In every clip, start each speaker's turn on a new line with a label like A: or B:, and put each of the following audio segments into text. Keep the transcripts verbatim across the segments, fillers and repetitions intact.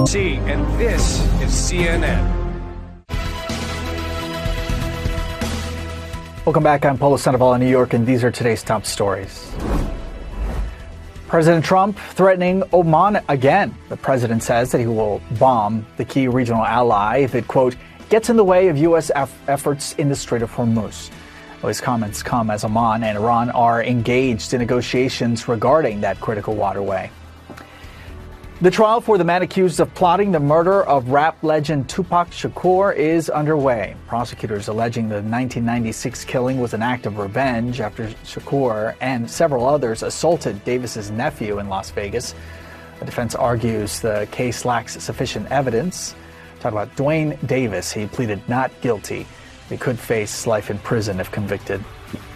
A: See, and this is C N N.
B: Welcome back. I'm Paulo Sandoval in New York, and these are today's top stories. President Trump threatening Oman again. The president says that he will bomb the key regional ally if it, quote, gets in the way of U S efforts in the Strait of Hormuz. Well, his comments come as Oman and Iran are engaged in negotiations regarding that critical waterway. The trial for the man accused of plotting the murder of rap legend Tupac Shakur is underway. Prosecutors alleging the nineteen ninety-six killing was an act of revenge after Shakur and several others assaulted Davis's nephew in Las Vegas. The defense argues the case lacks sufficient evidence. Talk about Dwayne Davis. He pleaded not guilty. He could face life in prison if convicted.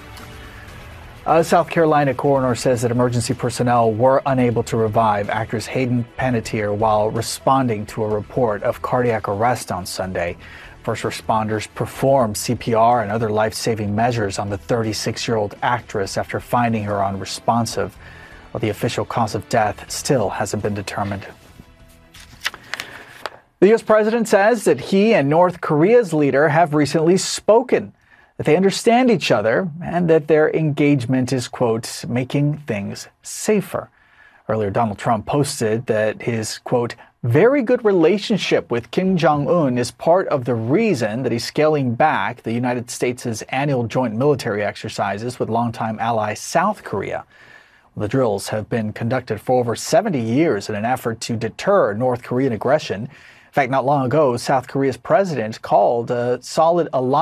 B: A South Carolina coroner says that emergency personnel were unable to revive actress Hayden Panettiere while responding to a report of cardiac arrest on Sunday. First responders performed C P R and other life-saving measures on the thirty-six-year-old actress after finding her unresponsive. Well, the official cause of death still hasn't been determined. The U S president says that he and North Korea's leader have recently spoken, that they understand each other, and that their engagement is, quote, making things safer. Earlier, Donald Trump posted that his, quote, very good relationship with Kim Jong-un is part of the reason that he's scaling back the United States' annual joint military exercises with longtime ally South Korea. The drills have been conducted for over seventy years in an effort to deter North Korean aggression. In fact, not long ago, South Korea's president called a solid alliance